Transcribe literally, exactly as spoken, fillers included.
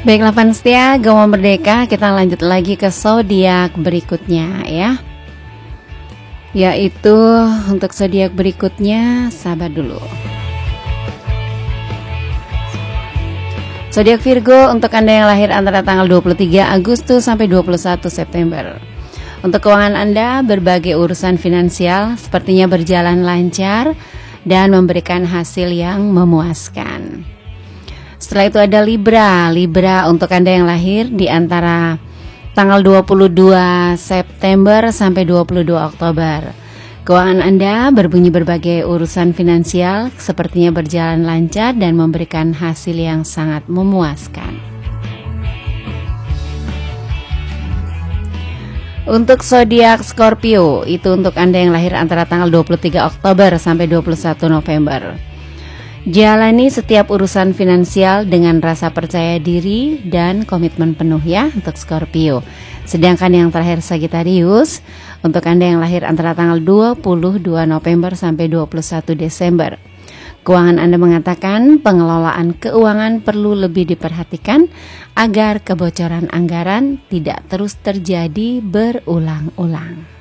Baiklah fans setia Gawang Merdeka, kita lanjut lagi ke zodiak berikutnya ya. Yaitu untuk zodiak berikutnya, sabar dulu. Zodiak Virgo, untuk Anda yang lahir antara tanggal dua puluh tiga Agustus sampai dua puluh satu September. Untuk keuangan Anda, berbagai urusan finansial sepertinya berjalan lancar dan memberikan hasil yang memuaskan. Setelah itu ada Libra. Libra untuk Anda yang lahir di antara tanggal dua puluh dua September sampai dua puluh dua Oktober. Keuangan Anda berbunyi berbagai urusan finansial sepertinya berjalan lancar dan memberikan hasil yang sangat memuaskan. Untuk zodiak Scorpio, itu untuk Anda yang lahir antara tanggal dua puluh tiga Oktober sampai dua puluh satu November. Jalani setiap urusan finansial dengan rasa percaya diri dan komitmen penuh ya untuk Scorpio. Sedangkan yang terakhir Sagittarius, untuk Anda yang lahir antara tanggal dua puluh dua November sampai dua puluh satu Desember. Keuangan Anda mengatakan pengelolaan keuangan perlu lebih diperhatikan agar kebocoran anggaran tidak terus terjadi berulang-ulang.